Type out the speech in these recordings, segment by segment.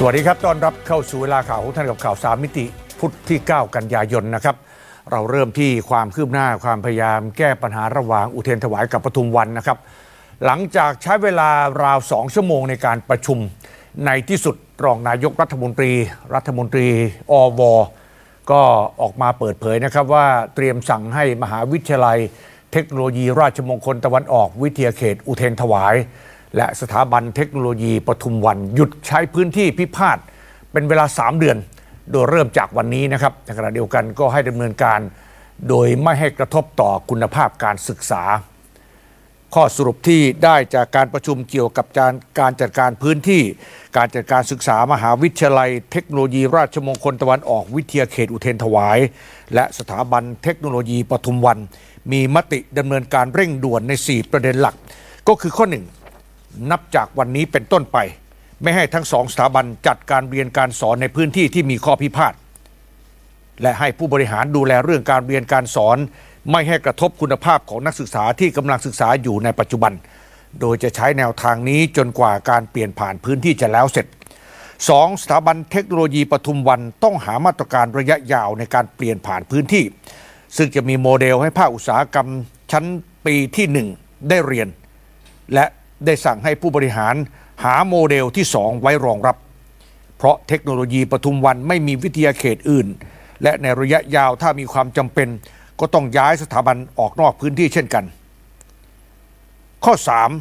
สวัสดีครับต้อนรับเข้าสู่เวลาข่าวของท่านกับข่าว3มิติพุธที่9กันยายนนะครับเราเริ่มที่ความคืบหน้าความพยายามแก้ปัญหาระหว่างอุเทรนถวายกับปทุมวันนะครับหลังจากใช้เวลาราว2ชั่วโมงในการประชุมในที่สุดรองนายกรัฐมนตรีอว.ก็ออกมาเปิดเผยนะครับว่าเตรียมสั่งให้มหาวิทยาลัยเทคโนโลยีราชมงคลตะวันออกวิทยาเขตอุเทรนถวายและสถาบันเทคโนโลยีปทุมวันหยุดใช้พื้นที่พิพาทเป็นเวลา3เดือนโดยเริ่มจากวันนี้นะครับในขณะเดียวกันก็ให้ดำเนินการโดยไม่ให้กระทบต่อคุณภาพการศึกษาข้อสรุปที่ได้จากการประชุมเกี่ยวกับการจัดการพื้นที่การจัดการศึกษามหาวิทยาลัยเทคโนโลยีราชมงคลตะวันออกวิทยาเขตอุเทรนถวายและสถาบันเทคโนโลยีปทุมวันมีมติดำเนินการเร่งด่วนใน4ประเด็นหลักก็คือข้อ1นับจากวันนี้เป็นต้นไปไม่ให้ทั้ง2สถาบันจัดการเรียนการสอนในพื้นที่ที่มีข้อพิพาทและให้ผู้บริหารดูแลเรื่องการเรียนการสอนไม่ให้กระทบคุณภาพของนักศึกษาที่กำลังศึกษาอยู่ในปัจจุบันโดยจะใช้แนวทางนี้จนกว่าการเปลี่ยนผ่านพื้นที่จะแล้วเสร็จ2สถาบันเทคโนโลยีปทุมวันต้องหามาตรการระยะยาวในการเปลี่ยนผ่านพื้นที่ซึ่งจะมีโมเดลให้ภาคอุตสาหกรรมชั้นปีที่1ได้เรียนและได้สั่งให้ผู้บริหารหาโมเดลที่2ไว้รองรับเพราะเทคโนโลยีปทุมวันไม่มีวิทยาเขตอื่นและในระยะยาวถ้ามีความจำเป็นก็ต้องย้ายสถาบันออกนอกพื้นที่เช่นกันข้อ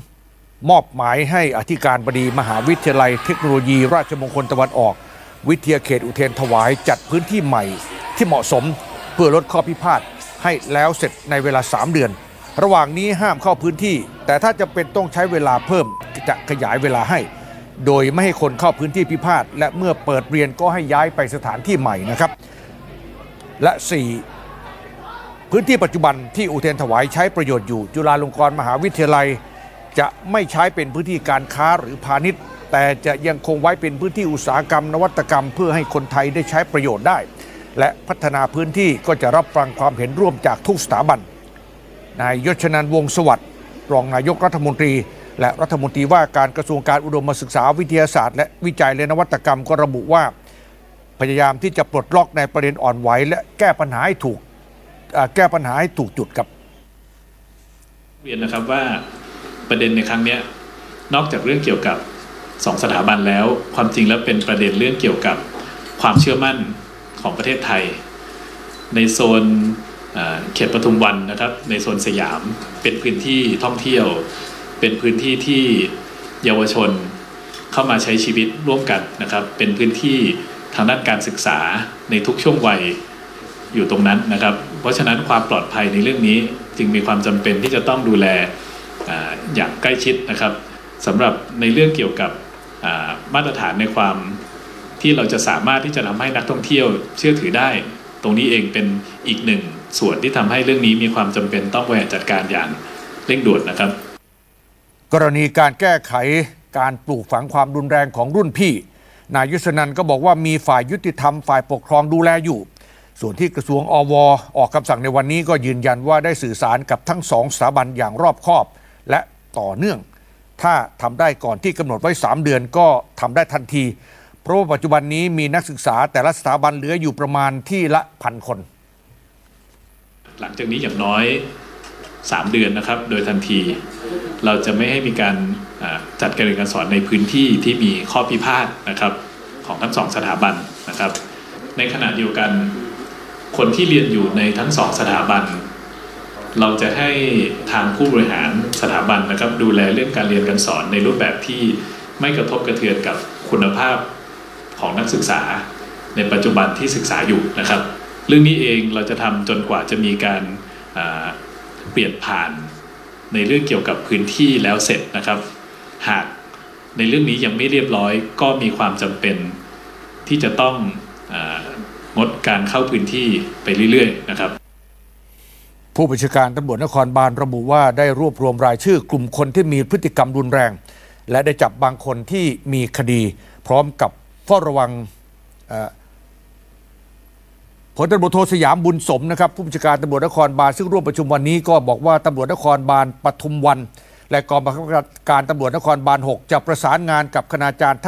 3มอบหมายให้อธิการบดีมหาวิทยาลัยเทคโนโลยีราชมงคลตะวันออกวิทยาเขตอุเทรนถวายจัดพื้นที่ใหม่ที่เหมาะสมเพื่อลดข้อพิพาทให้แล้วเสร็จในเวลา3เดือนระหว่างนี้ห้ามเข้าพื้นที่แต่ถ้าจะเป็นต้องใช้เวลาเพิ่มจะขยายเวลาให้โดยไม่ให้คนเข้าพื้นที่พิพาทและเมื่อเปิดเรียนก็ให้ย้ายไปสถานที่ใหม่นะครับและ4พื้นที่ปัจจุบันที่อุเทรนถวายใช้ประโยชน์อยู่จุฬาลงกรณ์มหาวิทยาลัยจะไม่ใช้เป็นพื้นที่การค้าหรือพาณิชย์แต่จะยังคงไว้เป็นพื้นที่อุตสาหกรรมนวัตกรรมเพื่อให้คนไทยได้ใช้ประโยชน์ได้และพัฒนาพื้นที่ก็จะรับฟังความเห็นร่วมจากทุกสถาบันนายยศนันท์วงศ์สวัสดิ์รองนายกรัฐมนตรีและรัฐมนตรีว่าการกระทรวงการอุดมศึกษาวิทยาศาสตร์และวิจัยและนวัตกรรมก็ระบุว่าพยายามที่จะปลดล็อกในประเด็นอ่อนไหวและแก้ปัญหาให้ถูกจุดครับเรียนนะครับว่าประเด็นในครั้งนี้นอกจากเรื่องเกี่ยวกับ2สถาบันแล้วความจริงแล้วเป็นประเด็นเรื่องเกี่ยวกับความเชื่อมั่นของประเทศไทยในโซนเขตปทุมวันนะครับในโซนสยามเป็นพื้นที่ท่องเที่ยวเป็นพื้นที่ที่เยาวชนเข้ามาใช้ชีวิตร่วมกันนะครับเป็นพื้นที่ทางด้านการศึกษาในทุกช่วงวัยอยู่ตรงนั้นนะครับเพราะฉะนั้นความปลอดภัยในเรื่องนี้จึงมีความจำเป็นที่จะต้องดูแลอย่างใกล้ชิดนะครับสำหรับในเรื่องเกี่ยวกับมาตรฐานในความที่เราจะสามารถที่จะทำให้นักท่องเที่ยวเชื่อถือได้ตรงนี้เองเป็นอีกหนึ่งส่วนที่ทำให้เรื่องนี้มีความจำเป็นต้องบริหารจัดการอย่างเร่งด่วนนะครับกรณีการแก้ไขการปลูกฝังความรุนแรงของรุ่นพี่นายยศนันท์ก็บอกว่ามีฝ่ายยุติธรรมฝ่ายปกครองดูแลอยู่ส่วนที่กระทรวงอว.ออกคำสั่งในวันนี้ก็ยืนยันว่าได้สื่อสารกับทั้ง2สถาบันอย่างรอบคอบและต่อเนื่องถ้าทำได้ก่อนที่กำหนดไว้3เดือนก็ทำได้ทันทีเพราะว่าปัจจุบันนี้มีนักศึกษาแต่ละสถาบันเหลืออยู่ประมาณที่ละ1,000 คนหลังจากนี้อย่างน้อย3เดือนนะครับโดยทันทีเราจะไม่ให้มีการจัดการเรียนการสอนในพื้นที่ที่มีข้อพิพาทนะครับของทั้ง2สถาบันนะครับในขณะเดียวกันคนที่เรียนอยู่ในทั้ง2สถาบันเราจะให้ทางผู้บริหารสถาบันนะครับดูแลเรื่องการเรียนการสอนในรูปแบบที่ไม่กระทบกระเทือนกับคุณภาพของนักศึกษาในปัจจุบันที่ศึกษาอยู่นะครับเรื่องนี้เองเราจะทำจนกว่าจะมีการเปลี่ยนผ่านในเรื่องเกี่ยวกับพื้นที่แล้วเสร็จนะครับหากในเรื่องนี้ยังไม่เรียบร้อยก็มีความจำเป็นที่จะต้องงดการเข้าพื้นที่ไปเรื่อยๆนะครับผู้บัญชาการตำรวจนครบาลระบุว่าได้รวบรวมรายชื่อกลุ่มคนที่มีพฤติกรรมรุนแรงและได้จับบางคนที่มีคดีพร้อมกับเฝ้าระวังพลตำรวจโทสยามบุญสมนะครับผู้บัญชาการตำรวจนครบาลซึ่งร่วมประชุมวันนี้ก็บอกว่าตำรวจนครบาลปทุมวันและกองบังคับการตำรวจนครบาล6จะประสานงานกับคณาจารย์